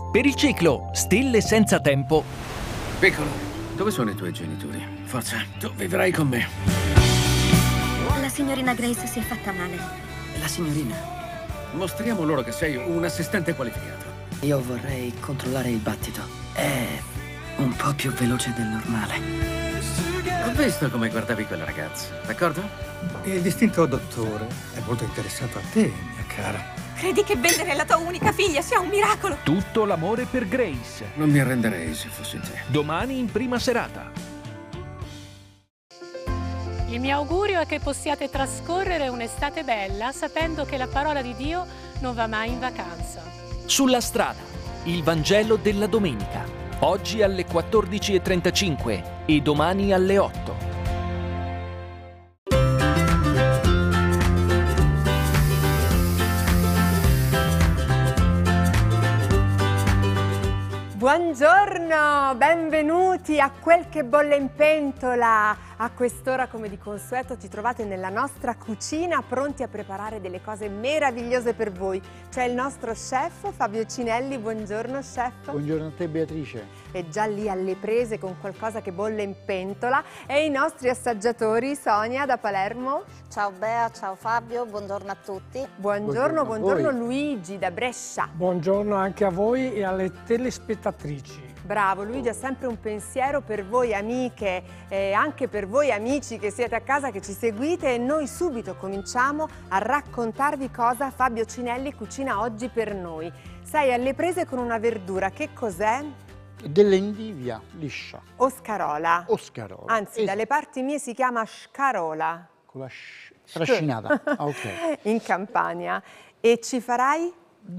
Per il ciclo Stille senza tempo. Piccolo, dove sono i tuoi genitori? Forza, tu vivrai con me. La signorina Grace si è fatta male. La signorina, Mostriamo loro che sei un assistente qualificato. io vorrei controllare il battito. È un po' più veloce del normale. Ho visto come guardavi quella ragazza, d'accordo? Il distinto dottore è molto interessato a te, mia cara. Credi che vendere la tua unica figlia sia un miracolo? Tutto l'amore per Grace. Non mi arrenderei se fossi te. Domani in prima serata. Il mio augurio è che possiate trascorrere un'estate bella sapendo che la parola di Dio non va mai in vacanza. Sulla strada. Il Vangelo della domenica. Oggi alle 14:35 e domani alle 8. Buongiorno, benvenuti a Quel che bolle in pentola. A quest'ora, come di consueto, ci trovate nella nostra cucina pronti a preparare delle cose meravigliose per voi. C'è il nostro chef Fabio Cinelli. Buongiorno chef. Buongiorno a te Beatrice. È già lì alle prese con qualcosa che bolle in pentola. E i nostri assaggiatori, Sonia da Palermo. Ciao Bea, ciao Fabio, buongiorno a tutti. Buongiorno Luigi da Brescia. Buongiorno anche a voi e alle telespettatrici. Bravo, Luigi ha sempre un pensiero per voi amiche e anche per voi amici che siete a casa, che ci seguite, e noi subito cominciamo a raccontarvi cosa Fabio Cinelli cucina oggi per noi. Sei alle prese con una verdura, che cos'è? Dell'endivia liscia. O scarola. O scarola. Anzi, dalle parti mie si chiama scarola. Con la trascinata. Ah, ok. In Campania. E ci farai?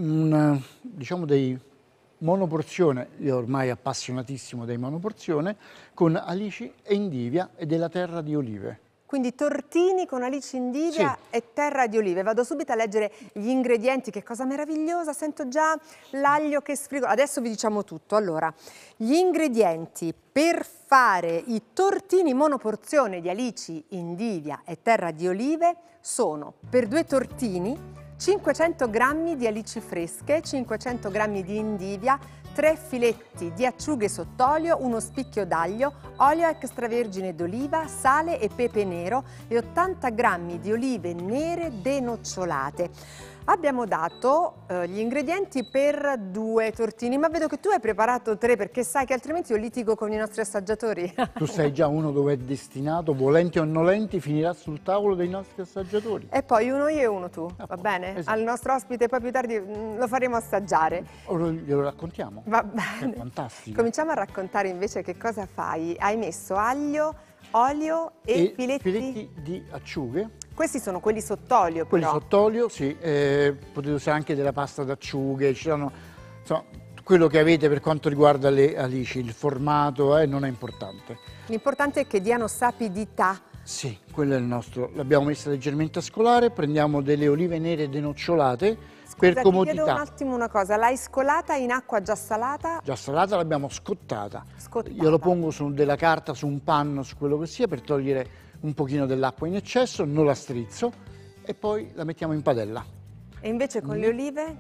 Diciamo dei monoporzione, io ormai appassionatissimo dei monoporzione, con alici e endivia e della terra di olive. Quindi tortini con alici endivia e terra di olive. Vado subito a leggere gli ingredienti, che cosa meravigliosa, sento già l'aglio che sfrigola. Adesso vi diciamo tutto. Allora, gli ingredienti per fare i tortini monoporzione di alici, endivia e terra di olive sono: per 2 tortini 500 g di alici fresche, 500 g di endivia, 3 filetti di acciughe sott'olio, uno spicchio d'aglio, olio extravergine d'oliva, sale e pepe nero e 80 g di olive nere denocciolate. Abbiamo dato gli ingredienti per 2 tortini, ma vedo che tu hai preparato 3 perché sai che altrimenti io litigo con i nostri assaggiatori. Tu sai già uno dove è destinato, volenti o nolenti, finirà sul tavolo dei nostri assaggiatori. E poi uno io e uno tu, va bene? Esatto. Al nostro ospite poi più tardi lo faremo assaggiare. Glielo raccontiamo? Va bene. È fantastico. Cominciamo a raccontare invece che cosa fai. Hai messo aglio, olio e filetti di acciughe. Questi sono quelli sott'olio, Quelli però. sott'olio, sì. Potete usare anche della pasta d'acciughe, ci sono, insomma, quello che avete per quanto riguarda le alici, il formato non è importante. L'importante è che diano sapidità. Sì, quello è il nostro. L'abbiamo messa leggermente a scolare, prendiamo delle olive nere denocciolate. Per comodità. Ti chiedo un attimo una cosa, l'hai scolata in acqua già salata? Già salata, l'abbiamo scottata. Io lo pongo su della carta, su un panno, su quello che sia, per togliere un pochino dell'acqua in eccesso, non la strizzo e poi la mettiamo in padella. E invece con le olive?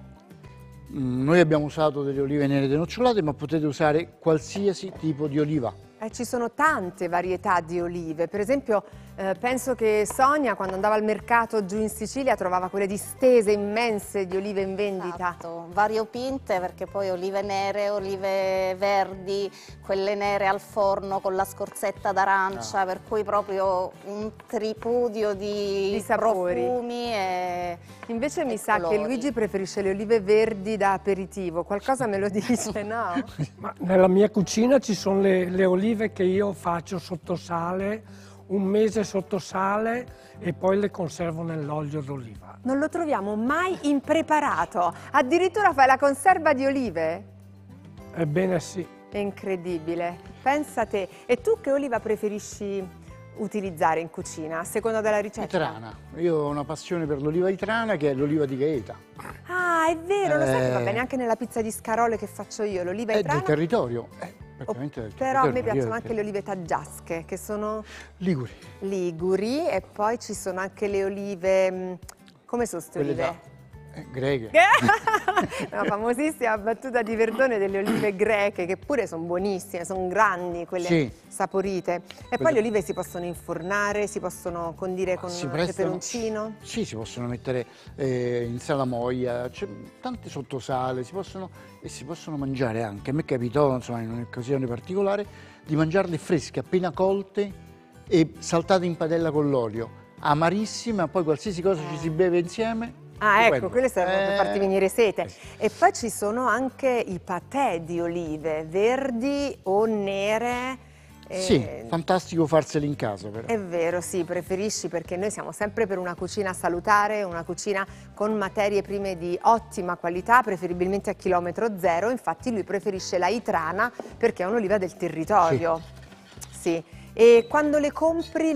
Noi abbiamo usato delle olive nere denocciolate, ma potete usare qualsiasi tipo di oliva. Ci sono tante varietà di olive, per esempio penso che Sonia quando andava al mercato giù in Sicilia trovava quelle distese immense di olive in vendita. Esatto, variopinte, perché poi olive nere, olive verdi, quelle nere al forno con la scorzetta d'arancia, per cui proprio un tripudio di sapori. profumi e invece mi sa colori. che Luigi preferisce le olive verdi da aperitivo, qualcosa me lo dice, no? Ma nella mia cucina ci sono le olive che io faccio sotto sale, 1 mese sotto sale e poi le conservo nell'olio d'oliva. Non lo troviamo mai impreparato, addirittura fai la conserva di olive? Ebbene sì. È incredibile, pensa te. E tu che oliva preferisci utilizzare in cucina, a seconda della ricetta? Itrana. Io ho una passione per l'oliva itrana, che è l'oliva di Gaeta. Ah, è vero, lo sai che va bene anche nella pizza di scarole che faccio io, l'oliva È itrana. del territorio. Però a me piacciono anche le olive taggiasche, che sono liguri. E poi ci sono anche le olive, come sono queste olive? Greche. La famosissima battuta di Verdone delle olive greche, che pure sono buonissime, sono grandi, quelle Sì. saporite. E poi le olive si possono infornare, si possono condire con peperoncino. Sì, si possono mettere in salamoia, c'è tante sottosale, si possono mangiare anche. A me capitò, insomma, in un'occasione particolare, di mangiarle fresche, appena colte e saltate in padella con l'olio. Amarissime, ma poi qualsiasi cosa ci si beve insieme. Ah, ecco, quelle servono per farti venire sete. E poi ci sono anche i patè di olive, verdi o nere. Sì, fantastico farseli in casa però. È vero, sì, preferisci, perché noi siamo sempre per una cucina salutare, una cucina con materie prime di ottima qualità, preferibilmente a chilometro zero. Infatti lui preferisce la itrana perché è un'oliva del territorio. Sì. E quando le compri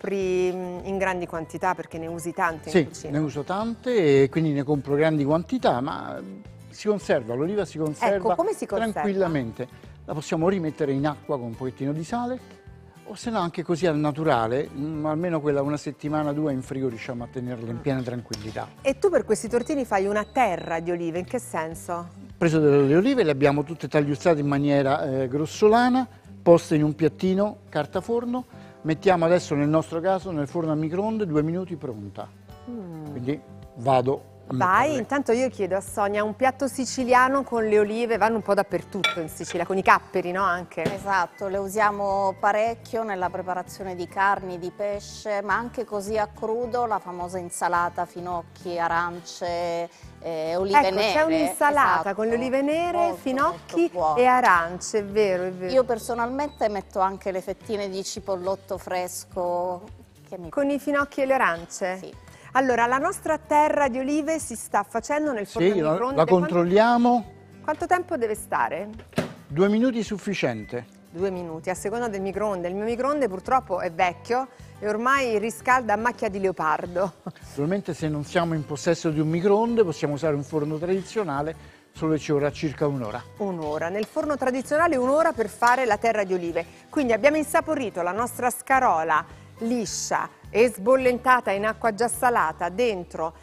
in grandi quantità, perché ne usi tante in cucina? Sì, ne uso tante e quindi ne compro grandi quantità, ma si conserva, l'oliva si conserva, ecco, come si conserva? Tranquillamente. La possiamo rimettere in acqua con un pochettino di sale, o se no anche così al naturale, almeno quella una settimana, 2 in frigo riusciamo a tenerla in piena tranquillità. E tu per questi tortini fai una terra di olive, in che senso? Ho preso delle olive, le abbiamo tutte tagliuzzate in maniera grossolana, poste in un piattino, carta forno, mettiamo adesso nel nostro caso nel forno a microonde, 2 minuti pronta. Quindi vado a metterle. Intanto io chiedo a Sonia un piatto siciliano con le olive, vanno un po' dappertutto in Sicilia, con i capperi, no? Anche. Esatto, le usiamo parecchio nella preparazione di carni, di pesce, ma anche così a crudo, la famosa insalata, finocchi, arance, olive nere. C'è un'insalata con le olive nere, finocchi e arance, è vero, è vero. Io personalmente metto anche le fettine di cipollotto fresco. Con i finocchi e le arance? Sì. Allora, la nostra terra di olive si sta facendo nel forno a microonde. La controlliamo. Quanto tempo deve stare? 2 minuti sufficiente. 2 minuti, a seconda del microonde. Il mio microonde purtroppo è vecchio e ormai riscalda a macchia di leopardo. Naturalmente se non siamo in possesso di un microonde possiamo usare un forno tradizionale, solo ci vorrà circa un'ora. Un'ora. Nel forno tradizionale un'ora per fare la terra di olive. Quindi abbiamo insaporito la nostra scarola liscia e sbollentata in acqua già salata, dentro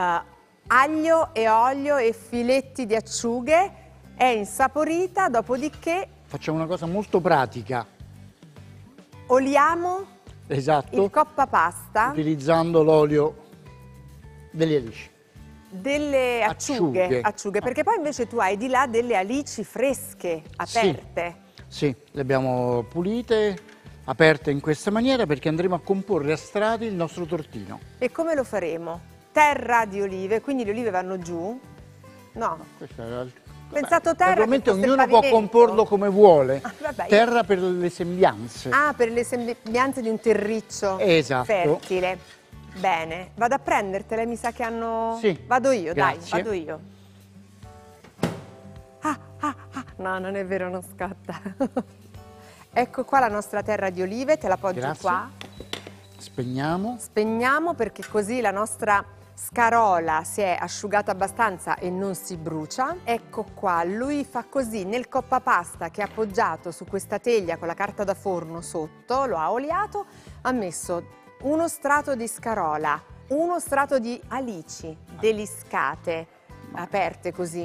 aglio e olio e filetti di acciughe, è insaporita, dopodiché facciamo una cosa molto pratica. Oliamo il coppa pasta utilizzando l'olio delle alici. Delle acciughe, perché poi invece tu hai di là delle alici fresche, aperte. Sì, le abbiamo pulite, aperte in questa maniera perché andremo a comporre a strati il nostro tortino. E come lo faremo? Terra di olive, quindi le olive vanno giù? No. Questo era pensato terra. Naturalmente ognuno può comporlo come vuole. Vabbè, terra per le sembianze. Ah, per le sembianze di un terriccio fertile. Bene, vado a prendertele, mi sa che hanno... Sì. Vado io, Grazie. dai, vado io. No, non è vero, non scatta. Ecco qua la nostra terra di olive, te la appoggio qua. Spegniamo. Spegniamo perché così la nostra scarola si è asciugata abbastanza e non si brucia. Ecco qua, lui fa così nel coppapasta che ha appoggiato su questa teglia con la carta da forno sotto, lo ha oliato, ha messo uno strato di scarola, uno strato di alici deliscate, aperte così,